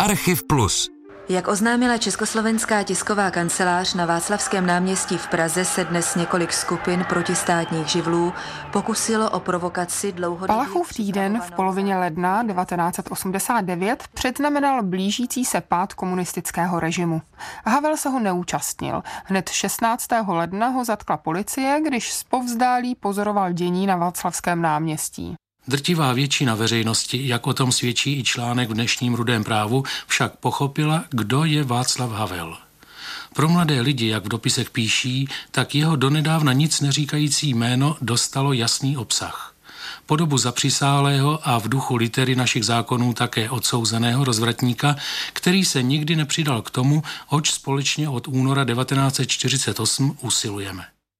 Archiv Plus. Jak oznámila Československá tisková kancelář, na Václavském náměstí v Praze se dnes několik skupin protistátních živlů pokusilo o provokaci dlouhodobě. Palachův týden v polovině ledna 1989 předznamenal blížící se pád komunistického režimu. Havel se ho neúčastnil. Hned 16. ledna ho zatkla policie, když zpovzdálí pozoroval dění na Václavském náměstí. Drtivá většina veřejnosti, jak o tom svědčí i článek v dnešním Rudém právu, však pochopila, kdo je Václav Havel. Pro mladé lidi, jak v dopisech píší, tak jeho donedávna nic neříkající jméno dostalo jasný obsah. Po dobu zapřisálého a v duchu litery našich zákonů také odsouzeného rozvratníka, který se nikdy nepřidal k tomu, oč společně od února 1948 usilujeme.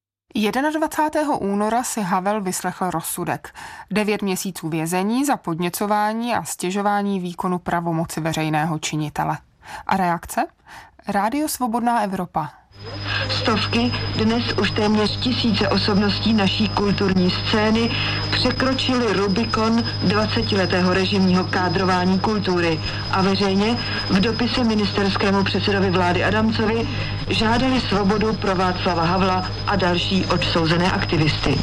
21. února si Havel vyslechl rozsudek. 9 měsíců vězení za podněcování a stěžování výkonu pravomoci veřejného činitele. A reakce? Rádio Svobodná Evropa. Stovky, dnes už téměř tisíce osobností naší kulturní scény překročily Rubikon 20letého režimního kádrování kultury a veřejně v dopise ministerskému předsedovi vlády Adamcovi žádali svobodu pro Václava Havla a další odsouzené aktivisty.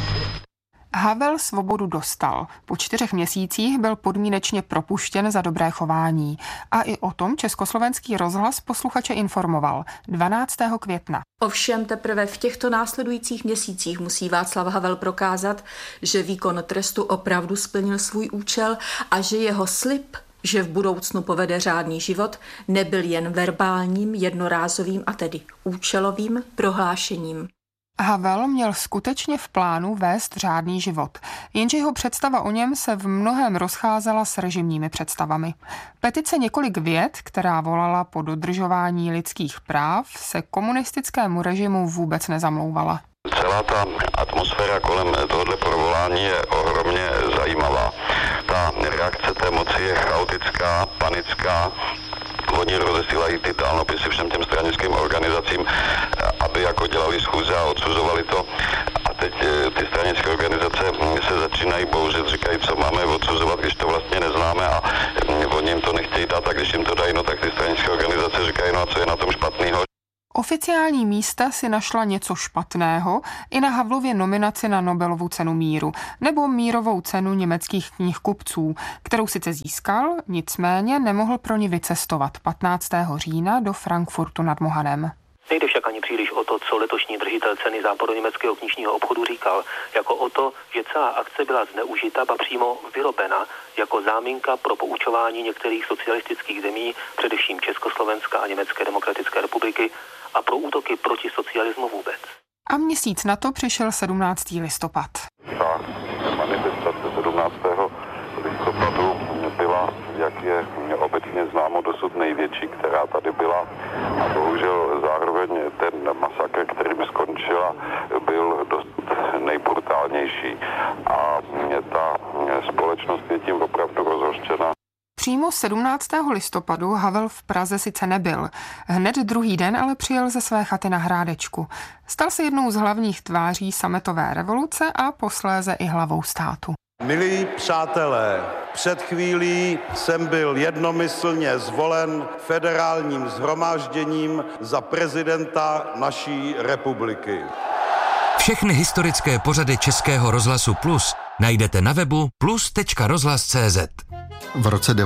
Havel svobodu dostal. Po 4 měsících byl podmínečně propuštěn za dobré chování. A i o tom Československý rozhlas posluchače informoval 12. května. Ovšem teprve v těchto následujících měsících musí Václav Havel prokázat, že výkon trestu opravdu splnil svůj účel a že jeho slib, že v budoucnu povede řádný život, nebyl jen verbálním, jednorázovým a tedy účelovým prohlášením. Havel měl skutečně v plánu vést řádný život, jenže jeho představa o něm se v mnohém rozcházela s režimními představami. Petice Několik vět, která volala po dodržování lidských práv, se komunistickému režimu vůbec nezamlouvala. Celá ta atmosféra kolem tohoto provolání je ohromně zajímavá. Ta reakce té moci je chaotická, panická. Oni rozesílají ty dálnopisy všem těm stranickým organizacím, aby jako dělali schůze a odsuzovali to. A teď ty stranické organizace se začínají bouřit, říkají, co máme odsuzovat, když to vlastně neznáme a oni jim to nechtějí dát, a když jim to dají, no tak ty stranické organizace říkají, no a co je na tom špatného. Oficiální místa si našla něco špatného i na Havlově nominaci na Nobelovu cenu míru nebo mírovou cenu německých knihkupců, kterou sice získal, nicméně nemohl pro ní vycestovat 15. října do Frankfurtu nad Mohanem. Nejde však ani příliš o to, co letošní držitel ceny západoněmeckého knižního obchodu říkal, jako o to, že celá akce byla zneužita, ba přímo vyrobena jako záminka pro poučování některých socialistických zemí, především Československa a Německé demokratické republiky, a pro útoky proti socialismu vůbec. A měsíc na to přišel 17. listopad. Ta manifestace 17. listopadu byla, jak je obecně známo, dosud největší, která tady byla. A bohužel zároveň ten masakr, kterým skončila, byl dost nejbrutálnější. A ta společnost je tím opravdu rozhořčena. Přímo 17. listopadu Havel v Praze sice nebyl. Hned druhý den ale přijel ze své chaty na Hrádečku. Stal se jednou z hlavních tváří sametové revoluce a posléze i hlavou státu. Milí přátelé, před chvílí jsem byl jednomyslně zvolen federálním shromážděním za prezidenta naší republiky. Všechny historické pořady Českého rozhlasu Plus najdete na webu plus.rozhlas.cz. V roce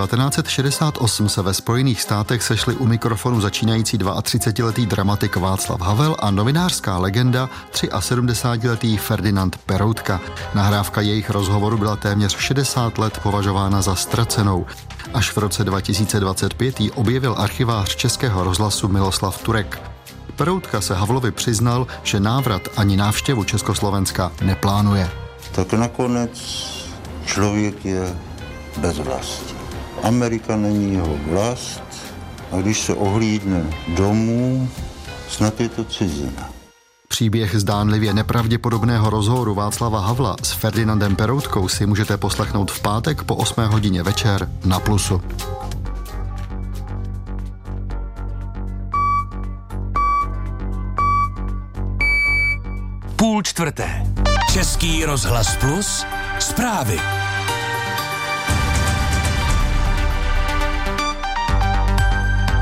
1968 se ve Spojených státech sešli u mikrofonu začínající 32letý dramatik Václav Havel a novinářská legenda 73letý Ferdinand Peroutka. Nahrávka jejich rozhovoru byla téměř 60 let považována za ztracenou. Až v roce 2025 ji objevil archivář Českého rozhlasu Miloslav Turek. Peroutka se Havlovi přiznal, že návrat ani návštěvu Československa neplánuje. Tak nakonec člověk je bez vlasti. Amerika není jeho vlast a když se ohlídne domů, snad je to cizina. Příběh zdánlivě nepravděpodobného rozhovoru Václava Havla s Ferdinandem Peroutkou si můžete poslechnout v pátek po 8 hodině večer na Plusu. Půl čtvrté. Český rozhlas Plus. Zprávy.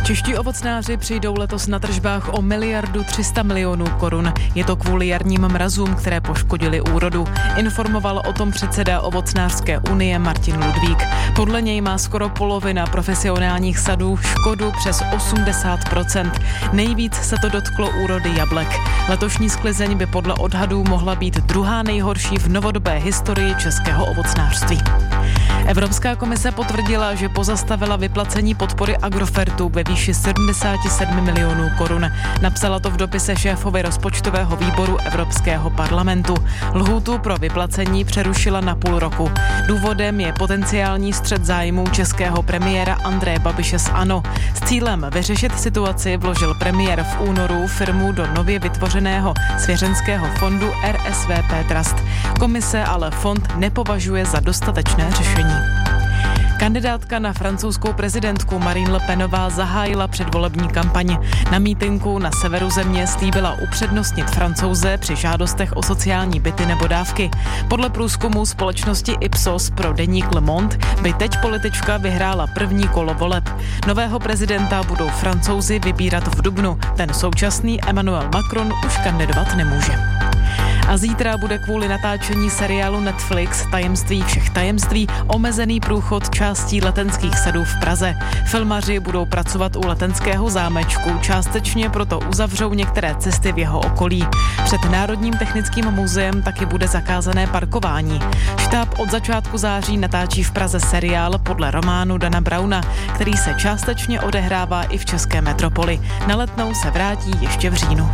Čeští ovocnáři přijdou letos na tržbách o 1,3 miliardu korun. Je to kvůli jarním mrazům, které poškodily úrodu. Informoval o tom předseda Ovocnářské unie Martin Ludvík. Podle něj má skoro polovina profesionálních sadů škodu přes 80%. Nejvíc se to dotklo úrody jablek. Letošní sklizeň by podle odhadů mohla být druhá nejhorší v novodobé historii českého ovocnářství. Evropská komise potvrdila, že pozastavila vyplacení podpory Agrofertu ve výši 77 milionů korun. Napsala to v dopise šéfovi rozpočtového výboru Evropského parlamentu. Lhůtu pro vyplacení přerušila na půl roku. Důvodem je potenciální střet zájmů českého premiéra Andreje Babiše z ANO. S cílem vyřešit situaci vložil premiér v únoru firmu do nově vytvořeného svěřenského fondu RSVP Trust. Komise ale fond nepovažuje za dostatečné řešení. Kandidátka na francouzskou prezidentku Marine Le Penová zahájila předvolební kampaň. Na mítinku na severu země slíbila upřednostnit Francouze při žádostech o sociální byty nebo dávky. Podle průzkumu společnosti Ipsos pro deník Le Monde by teď politička vyhrála první kolo voleb. Nového prezidenta budou Francouzi vybírat v dubnu. Ten současný Emmanuel Macron už kandidovat nemůže. A zítra bude kvůli natáčení seriálu Netflix Tajemství všech tajemství omezený průchod částí letenských sadů v Praze. Filmaři budou pracovat u letenského zámečku, částečně proto uzavřou některé cesty v jeho okolí. Před Národním technickým muzeem taky bude zakázané parkování. Štáb od začátku září natáčí v Praze seriál podle románu Dana Browna, který se částečně odehrává i v české metropoli. Na Letnou se vrátí ještě v říjnu.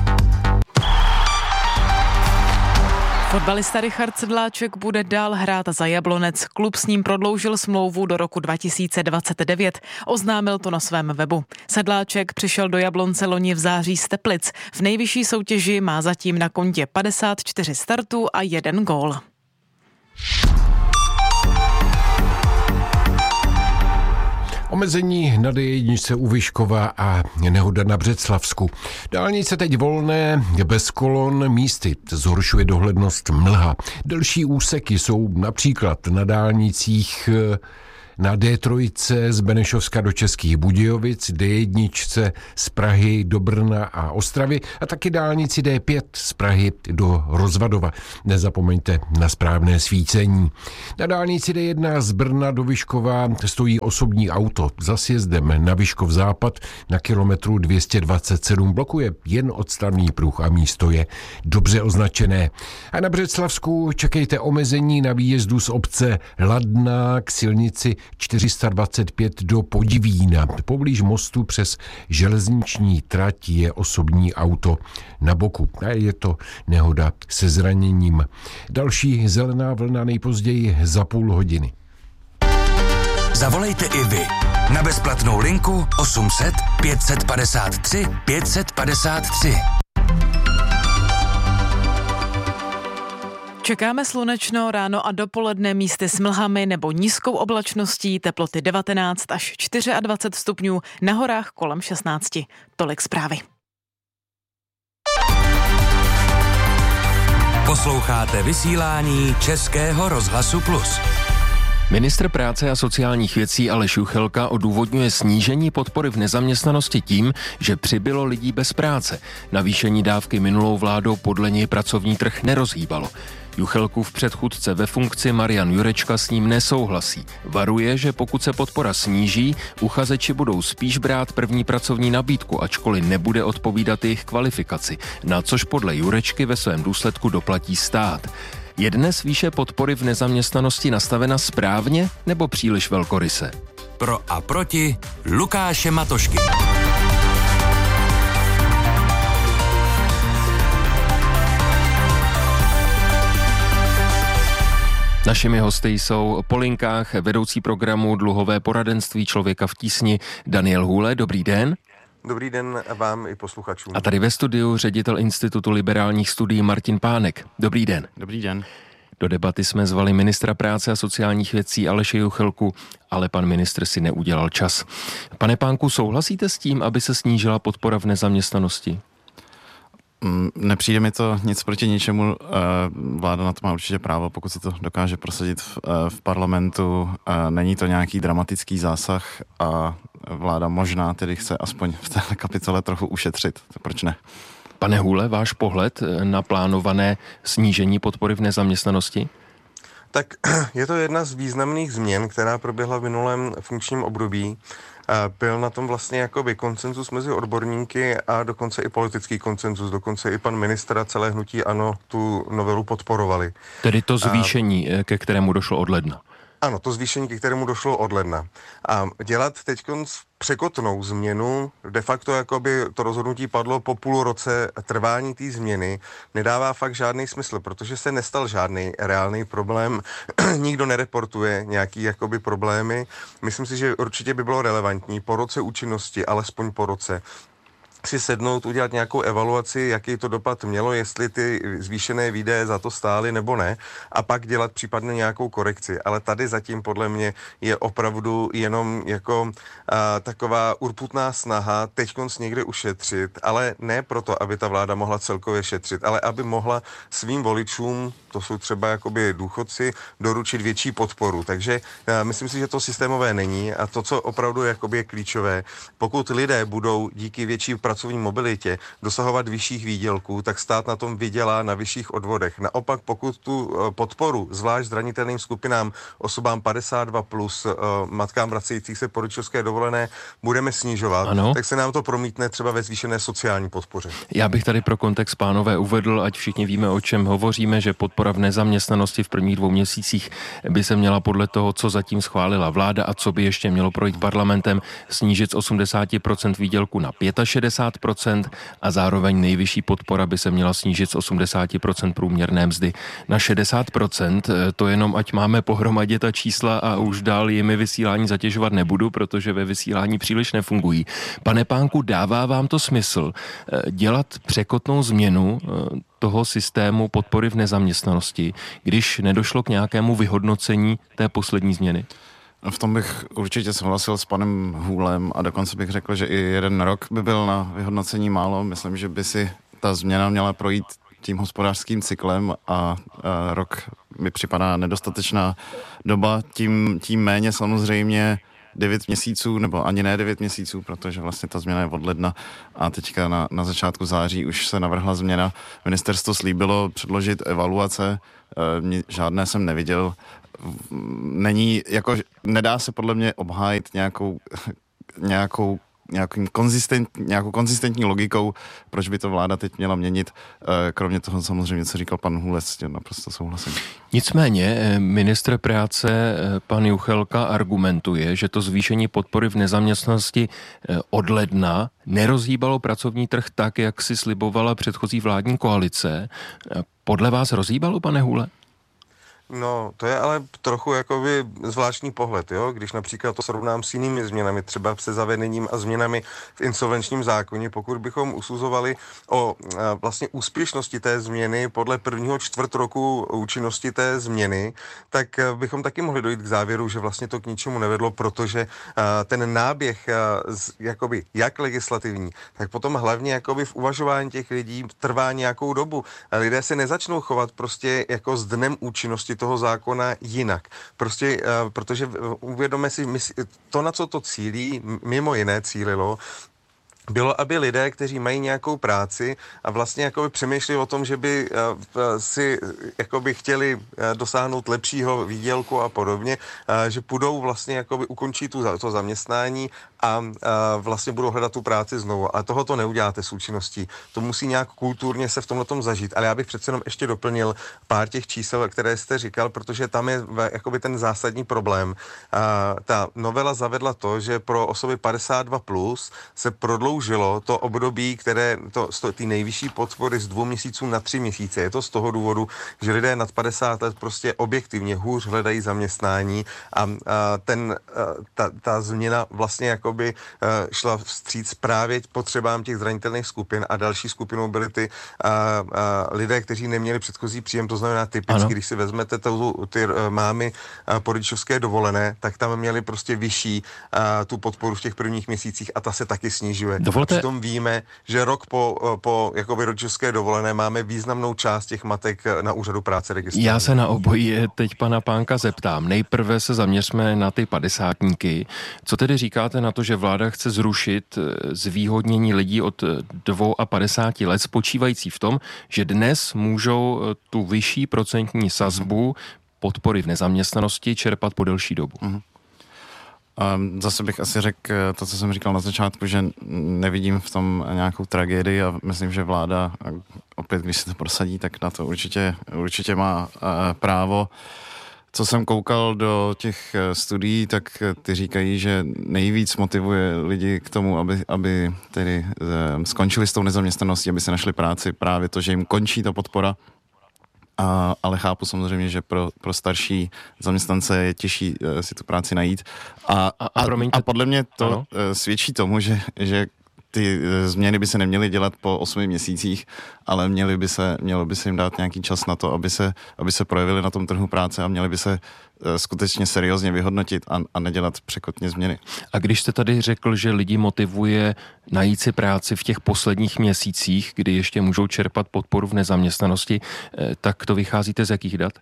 Fotbalista Richard Sedláček bude dál hrát za Jablonec. Klub s ním prodloužil smlouvu do roku 2029. Oznámil to na svém webu. Sedláček přišel do Jablonce loni v září z Teplic. V nejvyšší soutěži má zatím na kontě 54 startů a 1 gól. Omezení na D1 u Vyškova a nehoda na Břeclavsku. Dálnice teď volné, bez kolon, místy zhoršuje dohlednost mlha. Delší úseky jsou například na dálnicích na D3 z Benešovska do Českých Budějovic, D1 z Prahy do Brna a Ostravy a taky dálnici D5 z Prahy do Rozvadova. Nezapomeňte na správné svícení. Na dálnici D1 z Brna do Vyškova stojí osobní auto. Za sjezdem na Vyškov západ na kilometru 227 blokuje jen odstavný pruh a místo je dobře označené. A na Břeclavsku čekejte omezení na výjezdu z obce Ladná k silnici 425 do Podivína. Poblíž mostu přes železniční trať je osobní auto na boku. A je to nehoda se zraněním. Další zelená vlna nejpozději za půl hodiny. Zavolejte i vy na bezplatnou linku 800 553 553. Čekáme slunečno ráno a dopoledne místy s mlhami nebo nízkou oblačností, teploty 19 až 24 stupňů, na horách kolem 16. Tolik zprávy. Posloucháte vysílání Českého rozhlasu Plus. Ministr práce a sociálních věcí Aleš Juchelka odůvodňuje snížení podpory v nezaměstnanosti tím, že přibylo lidí bez práce. Navýšení dávky minulou vládou podle něj pracovní trh nerozhýbalo. Juchelkův předchůdce ve funkci Marian Jurečka s ním nesouhlasí. Varuje, že pokud se podpora sníží, uchazeči budou spíš brát první pracovní nabídku, ačkoliv nebude odpovídat jejich kvalifikaci, na což podle Jurečky ve svém důsledku doplatí stát. Je dnes výše podpory v nezaměstnanosti nastavena správně nebo příliš velkoryse? Pro a proti Lukáše Matošky. Našimi hosty jsou po linkách vedoucí programu Dluhové poradenství Člověka v tísni Daniel Hůle. Dobrý den. Dobrý den vám i posluchačům. A tady ve studiu ředitel Institutu liberálních studií Martin Pánek. Dobrý den. Dobrý den. Do debaty jsme zvali ministra práce a sociálních věcí Aleše Juchelku, ale pan ministr si neudělal čas. Pane Pánku, souhlasíte s tím, aby se snížila podpora v nezaměstnanosti? Nepřijde mi to nic proti ničemu. Vláda na to má určitě právo, pokud si to dokáže prosadit v parlamentu. Není to nějaký dramatický zásah a vláda možná tedy chce aspoň v této kapitole trochu ušetřit. Proč ne? Pane Hůle, váš pohled na plánované snížení podpory v nezaměstnanosti? Tak je to jedna z významných změn, která proběhla v minulém funkčním období. Byl na tom vlastně jakoby konsenzus mezi odborníky a dokonce i politický konsenzus. Dokonce i pan ministr a celé hnutí ANO tu novelu podporovali. Tedy to zvýšení, ke kterému došlo od ledna. Ano, to zvýšení, ke kterému došlo od ledna. A dělat teď překotnou změnu, de facto jakoby to rozhodnutí padlo po půl roce trvání té změny, nedává fakt žádný smysl, protože se nestal žádný reálný problém, nikdo nereportuje nějaký jakoby problémy. Myslím si, že určitě by bylo relevantní po roce účinnosti, alespoň po roce, si sednout, udělat nějakou evaluaci, jaký to dopad mělo, jestli ty zvýšené výdaje za to stály nebo ne, a pak dělat případně nějakou korekci. Ale tady zatím podle mě je opravdu jenom jako taková urputná snaha teďkonc někde ušetřit, ale ne proto, aby ta vláda mohla celkově šetřit, ale aby mohla svým voličům, to jsou třeba jakoby důchodci, doručit větší podporu. Takže myslím si, že to systémové není a to, co opravdu jakoby je klíčové, pokud lidé budou díky větší pracovní mobilitě dosahovat vyšších výdělků, tak stát na tom vydělá na vyšších odvodech. Naopak, pokud tu podporu zvlášť zranitelným skupinám, osobám 52+, matkám vracejících se po rodičovské dovolené, budeme snižovat, tak se nám to promítne třeba ve zvýšené sociální podpoře. Já bych tady pro kontext, pánové, uvedl, ať všichni víme, o čem hovoříme, že podpora v nezaměstnanosti v prvních 2 měsících by se měla podle toho, co zatím schválila vláda a co by ještě mělo projít parlamentem, snížit z 80% výdělku na 65% a zároveň nejvyšší podpora by se měla snížit z 80% průměrné mzdy na 60%. To jenom, ať máme pohromadě ta čísla a už dál jimi vysílání zatěžovat nebudu, protože ve vysílání příliš nefungují. Pane Pánku, dává vám to smysl dělat překotnou změnu toho systému podpory v nezaměstnanosti, když nedošlo k nějakému vyhodnocení té poslední změny? V tom bych určitě souhlasil s panem Hůlem a dokonce bych řekl, že i 1 rok by byl na vyhodnocení málo. Myslím, že by si ta změna měla projít tím hospodářským cyklem a rok mi připadá nedostatečná doba. Tím méně samozřejmě 9 měsíců, nebo ani ne 9 měsíců, protože vlastně ta změna je od ledna a teďka na začátku září už se navrhla změna. Ministerstvo slíbilo předložit evaluace, žádné jsem neviděl. Nedá se podle mě obhájit nějakou konzistentní logikou, proč by to vláda teď měla měnit. Kromě toho samozřejmě, co říkal pan Hůlec, naprosto souhlasím. Nicméně ministr práce pan Juchelka argumentuje, že to zvýšení podpory v nezaměstnanosti od ledna nerozhýbalo pracovní trh tak, jak si slibovala předchozí vládní koalice. Podle vás rozhýbalo, pane Hůle? No, to je ale trochu jakoby zvláštní pohled, jo? Když například to srovnám s jinými změnami, třeba se zavedením a změnami v insolvenčním zákoně, pokud bychom usuzovali o vlastně úspěšnosti té změny podle prvního čtvrtroku účinnosti té změny, tak bychom taky mohli dojít k závěru, že vlastně to k ničemu nevedlo, protože ten náběh jakoby jak legislativní, tak potom hlavně jakoby v uvažování těch lidí trvá nějakou dobu. Lidé se nezačnou chovat prostě jako s dnem účinnosti toho zákona jinak. Prostě, protože uvědomme si, to, na co to cílí, mimo jiné cílilo, bylo, aby lidé, kteří mají nějakou práci a vlastně jakoby přemýšleli o tom, že by si jakoby chtěli dosáhnout lepšího výdělku a podobně, že půjdou vlastně jakoby ukončí to zaměstnání a vlastně budou hledat tu práci znovu. A toho to neuděláte s účinností. To musí nějak kulturně se v tomhletom zažít. Ale já bych přece jenom ještě doplnil pár těch čísel, které jste říkal, protože tam je jakoby ten zásadní problém. Ta novela zavedla to, že pro osoby 52+ se prodloužilo to období, které ty nejvyšší podpory z 2 měsíců na 3 měsíce. Je to z toho důvodu, že lidé nad 50 let prostě objektivně hůř hledají zaměstnání a ta změna vlastně jako jakoby šla vstříc právě potřebám těch zranitelných skupin a další skupinou byly ty lidé, kteří neměli předchozí příjem, to znamená typicky, když si vezmete ty mámy po rodičovské dovolené, tak tam měli prostě vyšší tu podporu v těch prvních měsících a ta se taky snižuje. Dovolte... Přitom víme, že rok po jakoby rodičovské dovolené máme významnou část těch matek na úřadu práce registrovaných. Já se na obojí teď pana Pánka zeptám. Nejprve se zaměřme na ty padesátníky. Co tedy říkáte na to, že vláda chce zrušit zvýhodnění lidí od 52 let, spočívající v tom, že dnes můžou tu vyšší procentní sazbu podpory v nezaměstnanosti čerpat po delší dobu? Zase bych asi řekl to, co jsem říkal na začátku, že nevidím v tom nějakou tragédii a myslím, že vláda, opět když se to prosadí, tak na to určitě má právo. Co jsem koukal do těch studií, tak ty říkají, že nejvíc motivuje lidi k tomu, aby tedy skončili s tou nezaměstnaností, aby se našli práci, právě to, že jim končí ta podpora. Ale chápu samozřejmě, že pro starší zaměstnance je těžší si tu práci najít. A podle mě to svědčí tomu, že ty změny by se neměly dělat po 8 měsících, ale mělo by se jim dát nějaký čas na to, aby se projevili na tom trhu práce a měli by se skutečně seriózně vyhodnotit a nedělat překotně změny. A když jste tady řekl, že lidi motivuje najít si práci v těch posledních měsících, kdy ještě můžou čerpat podporu v nezaměstnanosti, tak to vycházíte z jakých dat?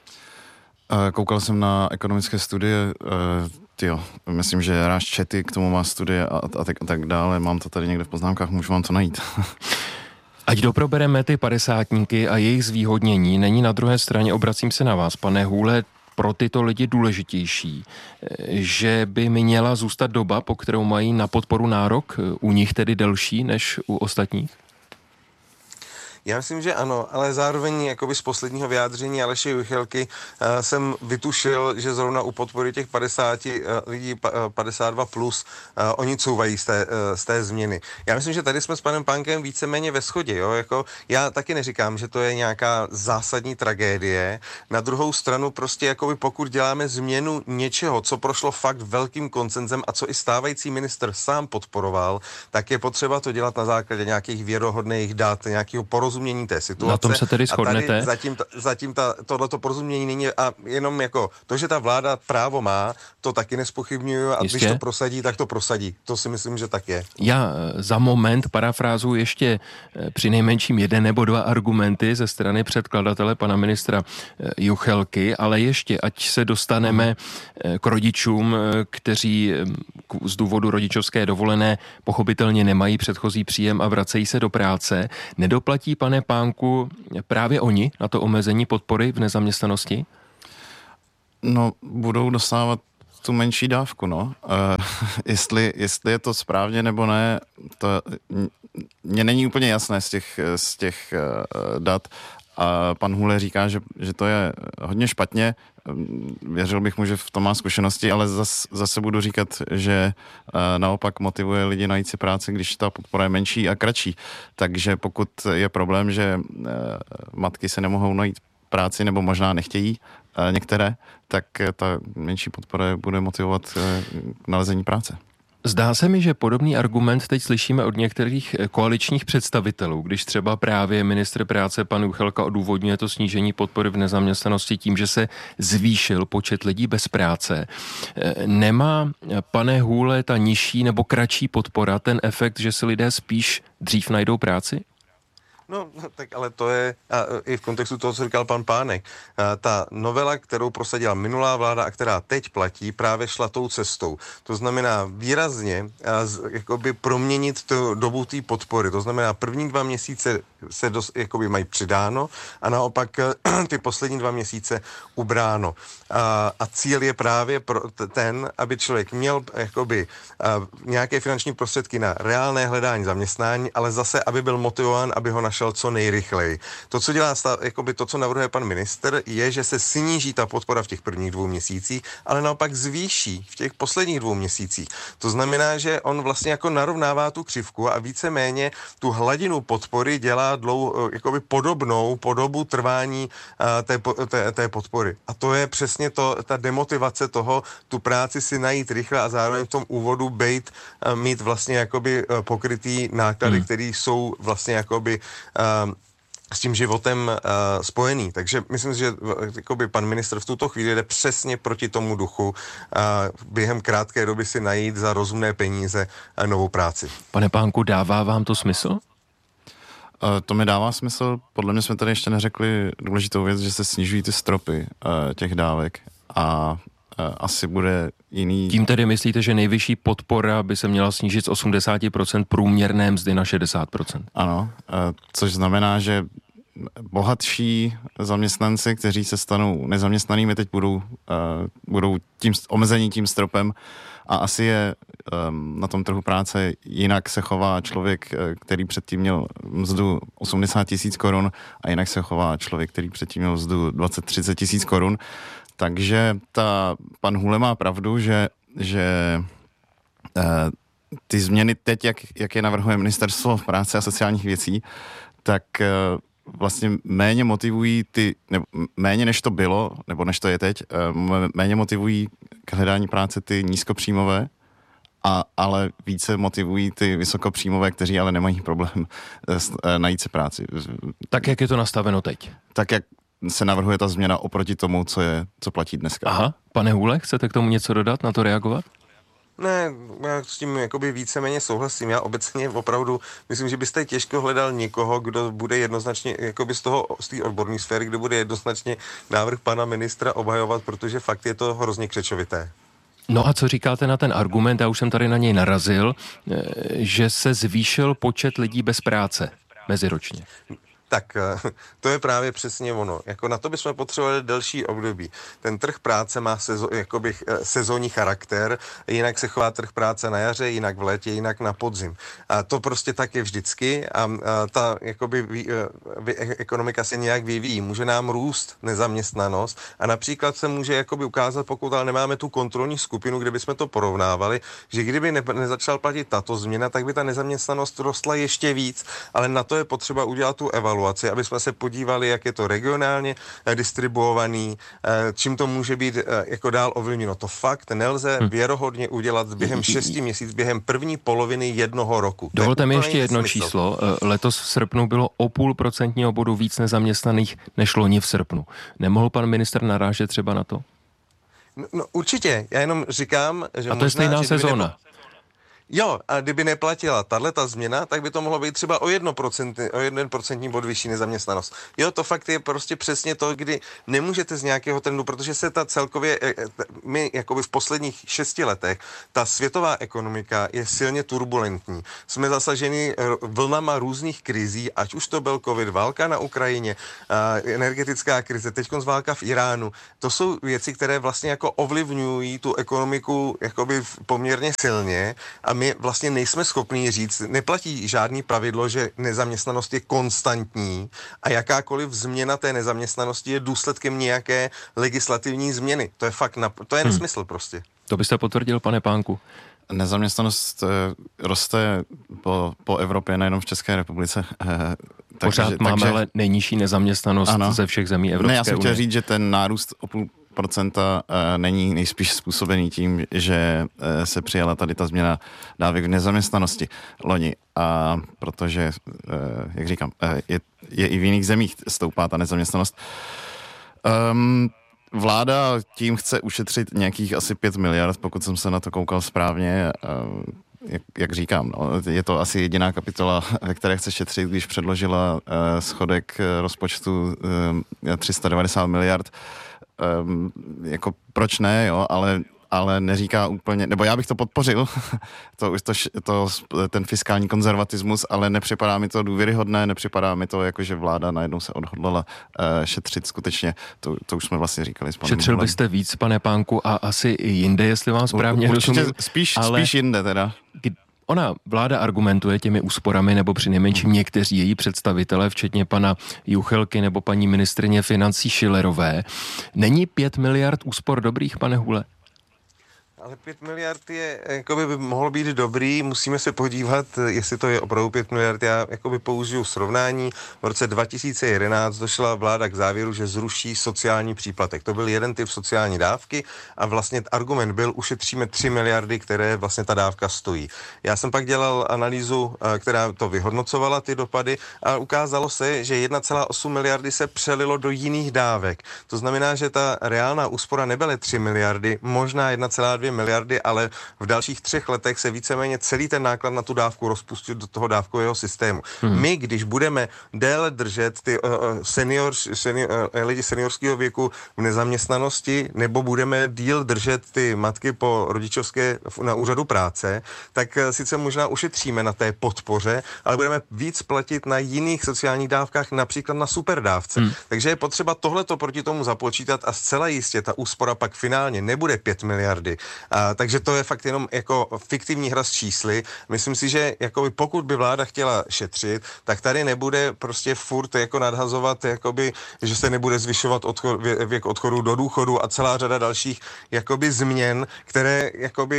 Koukal jsem na ekonomické studie, myslím, že Ráš Čety k tomu má studie a tak dále. Mám to tady někde v poznámkách, můžu vám to najít. Ať doprobereme ty padesátníky a jejich zvýhodnění, není na druhé straně, obracím se na vás, pane Hůle, pro tyto lidi důležitější, že by měla zůstat doba, po kterou mají na podporu nárok, u nich tedy delší než u ostatních? Já myslím, že ano, ale zároveň jakoby z posledního vyjádření Aleše Juchelky jsem vytušil, že zrovna u podpory těch 50 lidí 52 plus oni couvají z té změny. Já myslím, že tady jsme s panem Pánkem víceméně ve shodě. Jo? Jako, já taky neříkám, že to je nějaká zásadní tragédie. Na druhou stranu prostě jakoby pokud děláme změnu něčeho, co prošlo fakt velkým konsenzem a co i stávající ministr sám podporoval, tak je potřeba to dělat na základě nějakých věrohodných dat, nějakého porozumění té situace. Na tom se tedy shodnete? A tady zatím tohleto porozumění není a jenom jako to, že ta vláda právo má, to taky nespochybňuju a když to prosadí, tak to prosadí. To si myslím, že tak je. Já za moment parafrázuji ještě přinejmenším 1 nebo 2 argumenty ze strany předkladatele pana ministra Juchelky, ale ještě, ať se dostaneme k rodičům, kteří z důvodu rodičovské dovolené pochopitelně nemají předchozí příjem a vracejí se do práce, nedoplatí, pane Pánku, právě oni na to omezení podpory v nezaměstnanosti? No, budou dostávat tu menší dávku, no. Jestli je to správně nebo ne, to mně není úplně jasné z těch dat. A pan Hůle říká, že to je hodně špatně. Věřil bych mu, že v tom má zkušenosti, ale zase budu říkat, že naopak motivuje lidi najít si práci, když ta podpora je menší a kratší. Takže pokud je problém, že matky se nemohou najít práci nebo možná nechtějí některé, tak ta menší podpora bude motivovat k nalezení práce. Zdá se mi, že podobný argument teď slyšíme od některých koaličních představitelů, když třeba právě ministr práce pan Juchelka odůvodňuje to snížení podpory v nezaměstnanosti tím, že se zvýšil počet lidí bez práce. Nemá, pane Hůle, ta nižší nebo kratší podpora ten efekt, že si lidé spíš dřív najdou práci? No, tak ale to je i v kontextu toho, co říkal pan Pánek. Ta novela, kterou prosadila minulá vláda a která teď platí, právě šla tou cestou. To znamená výrazně jakoby proměnit tu dobu té podpory. To znamená první 2 měsíce se jakoby mají přidáno a naopak ty poslední 2 měsíce ubráno. A cíl je právě ten, aby člověk měl jakoby nějaké finanční prostředky na reálné hledání zaměstnání, ale zase, aby byl motivován, aby ho našel prošel co nejrychleji. To, co dělá jakoby to, co navrhuje pan ministr, je, že se sníží ta podpora v těch prvních 2 měsících, ale naopak zvýší v těch posledních 2 měsících. To znamená, že on vlastně jako narovnává tu křivku a víceméně tu hladinu podpory dělá jakoby podobnou podobu trvání té podpory. A to je přesně ta demotivace toho, tu práci si najít rychle a zároveň v tom úvodu mít vlastně jakoby pokrytý náklady, které jsou vlastně jakoby s tím životem spojený. Takže myslím si, že jakoby pan ministr v tuto chvíli jde přesně proti tomu duchu během krátké doby si najít za rozumné peníze novou práci. Pane Pánku, dává vám to smysl? To mi dává smysl. Podle mě jsme tady ještě neřekli důležitou věc, že se snižují ty stropy těch dávek a asi bude jiný... Tím tedy myslíte, že nejvyšší podpora by se měla snížit z 80% průměrné mzdy na 60%? Ano, což znamená, že bohatší zaměstnanci, kteří se stanou nezaměstnanými, teď budou omezení tím stropem a asi je na tom trhu práce jinak se chová člověk, který předtím měl mzdu 80 000 korun a jinak se chová člověk, který předtím měl mzdu 20-30 000 korun. Takže pan Hůle má pravdu, že ty změny teď, jak je navrhuje Ministerstvo práce a sociálních věcí, tak vlastně méně motivují méně než to bylo, nebo než to je teď, méně motivují k hledání práce ty nízkopříjmové, ale více motivují ty vysokopříjmové, kteří ale nemají problém najít si práci. Tak, jak je to nastaveno teď? Tak, jak se navrhuje ta změna oproti tomu, co platí dneska. Aha, pane Hůle, chcete k tomu něco dodat, na to reagovat? Ne, já s tím jakoby víceméně souhlasím. Já obecně opravdu myslím, že byste těžko hledal někoho, kdo bude jednoznačně, jakoby z té odborné sféry, kdo bude jednoznačně návrh pana ministra obhajovat, protože fakt je to hrozně křečovité. No a co říkáte na ten argument, já už jsem tady na něj narazil, že se zvýšil počet lidí bez práce meziročně? Tak to je právě přesně ono. Jako na to bychom potřebovali delší období. Ten trh práce má sezónní charakter, jinak se chová trh práce na jaře, jinak v létě, jinak na podzim. A to prostě tak je vždycky a ta ekonomika se nějak vyvíjí. Může nám růst nezaměstnanost a například se může jakoby ukázat, pokud ale nemáme tu kontrolní skupinu, kde bychom to porovnávali, že kdyby nezačal platit tato změna, tak by ta nezaměstnanost rostla ještě víc, ale na to je potřeba udělat tu evaluaci, aby jsme se podívali, jak je to regionálně distribuovaný, čím to může být jako dál ovlivněno. To fakt nelze věrohodně udělat během 6 měsíců, během první poloviny jednoho roku. Dovolte mi ještě jedno číslo. Letos v srpnu bylo o 0,5% bodu víc nezaměstnaných než loni v srpnu. Nemohl pan ministr narážet třeba na to? No určitě. Já jenom říkám, že a to je stejná sezóna. Jo, a kdyby neplatila tato změna, tak by to mohlo být třeba o 1% bod vyšší nezaměstnanost. Jo, to fakt je prostě přesně to, kdy nemůžete z nějakého trendu, protože se ta celkově, my jakoby v posledních 6 letech, ta světová ekonomika je silně turbulentní. Jsme zasaženi vlnama různých krizí, ať už to byl covid, válka na Ukrajině, energetická krize, teďkonc válka v Iránu. To jsou věci, které vlastně jako ovlivňují tu ekonomiku jakoby poměrně silně a my vlastně nejsme schopní říct, neplatí žádný pravidlo, že nezaměstnanost je konstantní a jakákoliv změna té nezaměstnanosti je důsledkem nějaké legislativní změny. To je fakt, to je nesmysl prostě. To byste potvrdil, pane Pánku? Nezaměstnanost roste po Evropě, nejenom v České republice. Pořád máme ale nejnižší nezaměstnanost ze všech zemí Evropské unie. Já jsem chtěl říct, že ten nárůst o 0,5% není nejspíš způsobený tím, že se přijala tady ta změna dávek v nezaměstnanosti loni. A protože, jak říkám, je i v jiných zemích stoupá ta nezaměstnanost. Vláda tím chce ušetřit nějakých asi 5 miliard, pokud jsem se na to koukal správně. Jak říkám, je to asi jediná kapitola, ve které chce šetřit, když předložila schodek rozpočtu 390 miliard. Jako proč ne, jo, ale neříká úplně, nebo já bych to podpořil, ten fiskální konzervatismus, ale nepřipadá mi to důvěryhodné, nepřipadá mi to jako, že vláda najednou se odhodlala šetřit skutečně, to už jsme vlastně říkali. Šetřil byste víc, pane Pánku, a asi i jinde, jestli vám správně rozumím. Spíš jinde teda. Ona vláda argumentuje těmi úsporami, nebo přinejmenším někteří její představitelé, včetně pana Juchelky nebo paní ministryně financí Schillerové. Není 5 miliard úspor dobrých, pane Hůle? Ale 5 miliard by mohl být dobrý, musíme se podívat, jestli to je opravdu 5 miliard. Já použiju srovnání. V roce 2011 došla vláda k závěru, že zruší sociální příplatek. To byl jeden typ sociální dávky a vlastně argument byl, ušetříme 3 miliardy, které vlastně ta dávka stojí. Já jsem pak dělal analýzu, která to vyhodnocovala, ty dopady, a ukázalo se, že 1,8 miliardy se přelilo do jiných dávek. To znamená, že ta reálná úspora nebyly 3 miliardy, možná 1,2 miliardy, ale v dalších 3 letech se víceméně celý ten náklad na tu dávku rozpustit do toho dávkového systému. My, když budeme déle držet ty lidi seniorského věku v nezaměstnanosti, nebo budeme díl držet ty matky po rodičovské na úřadu práce, tak sice možná ušetříme na té podpoře, ale budeme víc platit na jiných sociálních dávkách, například na superdávce. Takže je potřeba tohleto proti tomu započítat a zcela jistě ta úspora pak finálně nebude 5 miliardy. Takže to je fakt jenom jako fiktivní hra s čísly. Myslím si, že pokud by vláda chtěla šetřit, tak tady nebude prostě furt nadhazovat, že se nebude zvyšovat věk odchodu do důchodu a celá řada dalších změn, které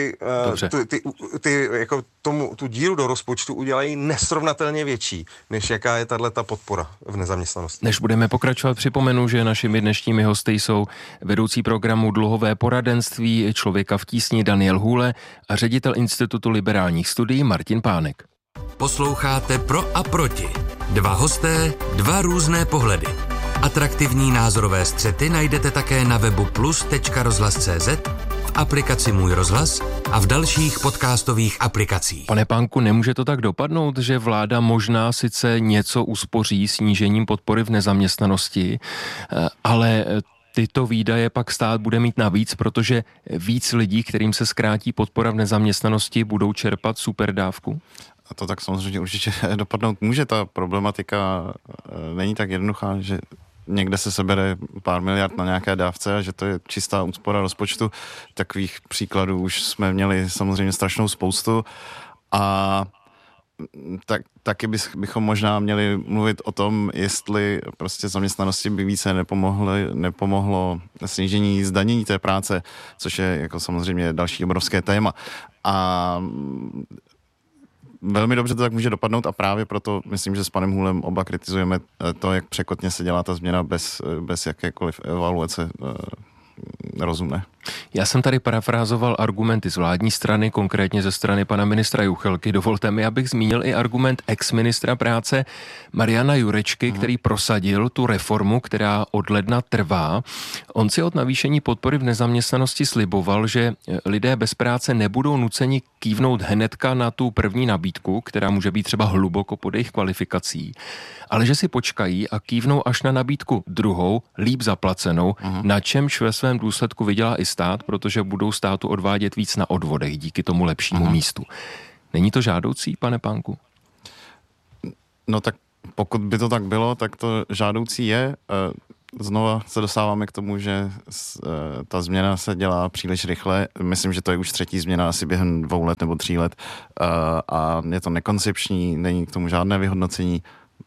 tu díru do rozpočtu udělají nesrovnatelně větší, než jaká je tato podpora v nezaměstnanosti. Než budeme pokračovat, připomenu, že našimi dnešními hosty jsou vedoucí programu Dluhové poradenství Člověka v tísni Daniel Hůle a ředitel Institutu liberálních studií Martin Pánek. Posloucháte Pro a proti. 2 hosté, 2 různé pohledy. Atraktivní názorové střety najdete také na webu plus.rozhlas.cz, v aplikaci Můj rozhlas a v dalších podcastových aplikacích. Pane Pánku, nemůže to tak dopadnout, že vláda možná sice něco uspoří snížením podpory v nezaměstnanosti, ale tyto výdaje pak stát bude mít navíc, protože víc lidí, kterým se zkrátí podpora v nezaměstnanosti, budou čerpat superdávku? A to tak samozřejmě určitě dopadnout může. Ta problematika není tak jednoduchá, že někde se sebere pár miliard na nějaké dávce a že to je čistá úspora rozpočtu. Takových příkladů už jsme měli samozřejmě strašnou spoustu a taky bychom možná měli mluvit o tom, jestli prostě zaměstnanosti by více nepomohlo snížení zdanění té práce, což je samozřejmě další obrovské téma. A velmi dobře to tak může dopadnout a právě proto myslím, že s panem Hůlem oba kritizujeme to, jak překotně se dělá ta změna bez jakékoliv evaluace rozumné. Já jsem tady parafrázoval argumenty z vládní strany, konkrétně ze strany pana ministra Juchelky. Dovolte mi, abych zmínil i argument ex-ministra práce Mariana Jurečky, který prosadil tu reformu, která od ledna trvá. On si od navýšení podpory v nezaměstnanosti sliboval, že lidé bez práce nebudou nuceni kývnout hnedka na tu první nabídku, která může být třeba hluboko pod jejich kvalifikací, ale že si počkají a kývnou až na nabídku druhou, líp zaplacenou, na čemž ve svém důsledku vydělá i stát, protože budou státu odvádět víc na odvodech díky tomu lepšímu místu. Není to žádoucí, pane Pánku? No tak pokud by to tak bylo, tak to žádoucí je. Znova se dostáváme k tomu, že ta změna se dělá příliš rychle. Myslím, že to je už 3. změna asi během 2 let nebo 3 let a je to nekoncepční, není k tomu žádné vyhodnocení.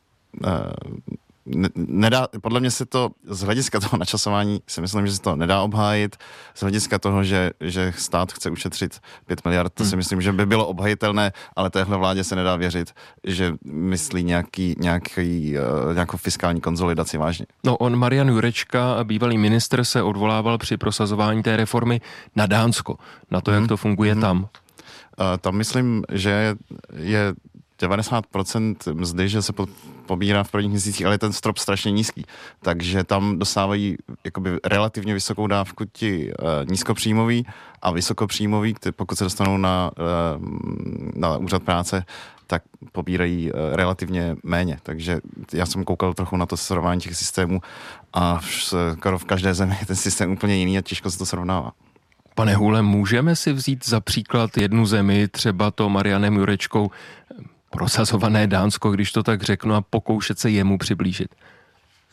Podle mě se to z hlediska toho načasování si myslím, že se to nedá obhájit. Z hlediska toho, že stát chce ušetřit 5 miliard, to si myslím, že by bylo obhajitelné, ale téhle vládě se nedá věřit, že myslí nějakou fiskální konsolidaci vážně. No, Marian Jurečka, bývalý ministr, se odvolával při prosazování té reformy na Dánsko, na to, jak to funguje tam. Tam myslím, že je 90% mzdy, že se pobírá v prvních měsících, ale je ten strop strašně nízký. Takže tam dostávají jakoby relativně vysokou dávku ti nízkopříjmoví a vysokopříjmoví, pokud se dostanou na úřad práce, tak pobírají relativně méně. Takže já jsem koukal trochu na to srovnání těch systémů a skoro v každé zemi je ten systém úplně jiný a těžko se to srovnává. Pane Hůle, můžeme si vzít za příklad jednu zemi, třeba to Marianem Jurečkou prosazované Dánsko, když to tak řeknu, a pokoušet se jemu přiblížit?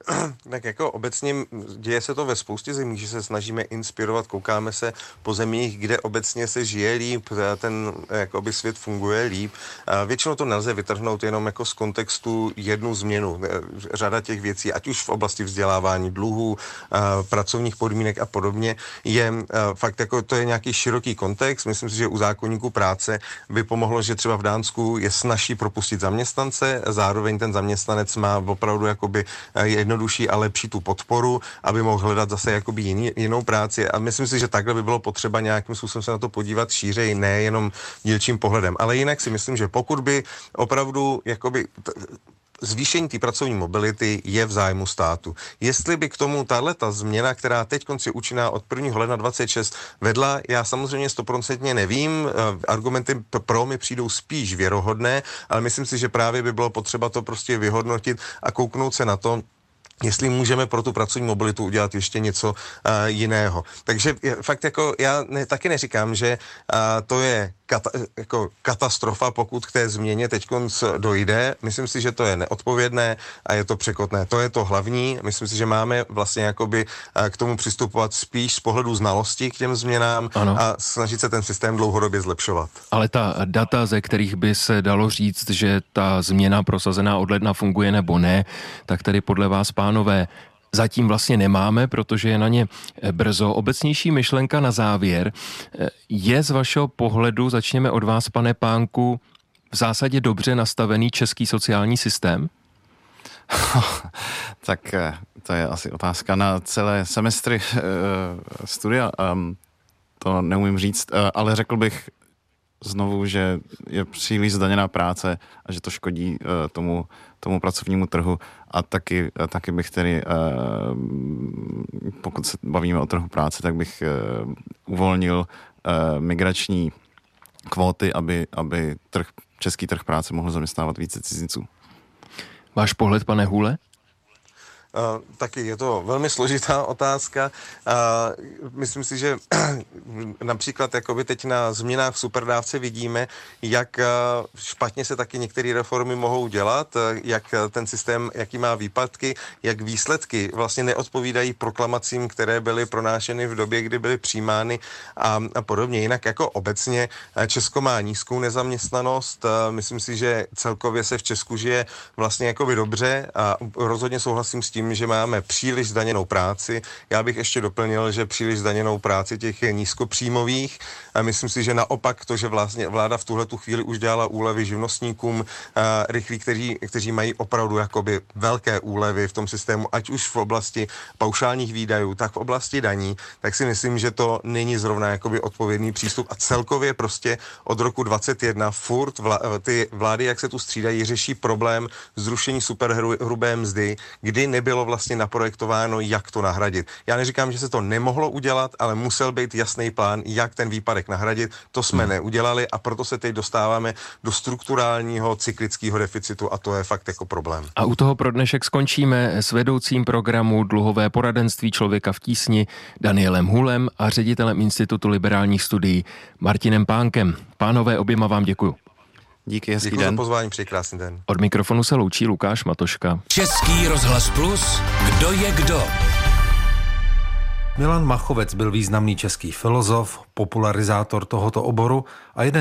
Tak jako obecně děje se to ve spoustě zemí, že se snažíme inspirovat, koukáme se po zemích, kde obecně se žije líp, ten jakoby svět funguje líp. Většinou to nelze vytrhnout jenom jako z kontextu jednu změnu. Řada těch věcí, ať už v oblasti vzdělávání, dluhů, pracovních podmínek a podobně, je fakt jako to je nějaký široký kontext. Myslím si, že u zákoníku práce by pomohlo, že třeba v Dánsku je snazší propustit zaměstnance, zároveň ten zaměstnanec má opravdu jakoby jednodušší a lepší tu podporu, aby mohl hledat zase jakoby jinou práci. A myslím si, že takhle by bylo potřeba nějakým způsobem se na to podívat šířeji, ne jenom dílčím pohledem. Ale jinak si myslím, že pokud by opravdu jakoby zvýšení té pracovní mobility je v zájmu státu. Jestli by k tomu tahleta změna, která teď je účinná od 1. ledna 26 vedla, já samozřejmě 100% nevím, argumenty pro mi přijdou spíš věrohodné, ale myslím si, že právě by bylo potřeba to prostě vyhodnotit a kouknout se na to, jestli můžeme pro tu pracovní mobilitu udělat ještě něco jiného. Takže fakt jako já taky neříkám, že to je katastrofa, pokud k té změně teď dojde. Myslím si, že to je neodpovědné a je to překotné. To je to hlavní. Myslím si, že máme vlastně jakoby k tomu přistupovat spíš z pohledu znalosti k těm změnám a snažit se ten systém dlouhodobě zlepšovat. Ale ta data, ze kterých by se dalo říct, že ta změna prosazená od ledna funguje nebo ne, tak tedy podle vás, pánové, zatím vlastně nemáme, protože je na ně brzo. Obecnější myšlenka na závěr. Je z vašeho pohledu, začněme od vás, pane Pánku, v zásadě dobře nastavený český sociální systém? Tak to je asi otázka na celé semestry studia. To neumím říct, ale řekl bych znovu, že je příliš zdaněná práce a že to škodí tomu pracovnímu trhu a taky bych tedy, pokud se bavíme o trhu práce, tak bych uvolnil migrační kvóty, aby český trh práce mohl zaměstnávat více cizinců. Váš pohled, pane Hůle? Taky je to velmi složitá otázka. Myslím si, že například jakoby teď na změnách v superdávce vidíme, jak špatně se taky některé reformy mohou dělat, jak ten systém, jaký má výpadky, jak výsledky vlastně neodpovídají proklamacím, které byly pronášeny v době, kdy byly přijímány a podobně. Jinak jako obecně Česko má nízkou nezaměstnanost. Myslím si, že celkově se v Česku žije vlastně jakoby dobře a rozhodně souhlasím s tím, že máme příliš zdaněnou práci. Já bych ještě doplnil, že příliš zdaněnou práci těch nízkopříjmových. A myslím si, že naopak to, že vlastně vláda v tuhletu chvíli už dělala úlevy živnostníkům rychlí, kteří mají opravdu jakoby velké úlevy v tom systému, ať už v oblasti paušálních výdajů, tak v oblasti daní, tak si myslím, že to není zrovna jakoby odpovědný přístup a celkově prostě od roku 2021 furt ty vlády, jak se tu střídají, řeší problém zrušení superhrubé mzdy, kdy nebylo vlastně naprojektováno, jak to nahradit. Já neříkám, že se to nemohlo udělat, ale musel být jasný plán, jak ten výpadek nahradit. To jsme neudělali a proto se teď dostáváme do strukturálního cyklického deficitu a to je fakt jako problém. A u toho pro dnešek skončíme s vedoucím programu Dluhové poradenství Člověka v tísni Danielem Hůlem a ředitelem Institutu liberálních studií Martinem Pánkem. Pánové, oběma vám děkuju. Díky, hezký Děkuji den. za pozvání, přeji krásný den. Od mikrofonu se loučí Lukáš Matoška. Český rozhlas Plus, kdo je kdo? Milan Machovec byl významný český filozof, popularizátor tohoto oboru a jeden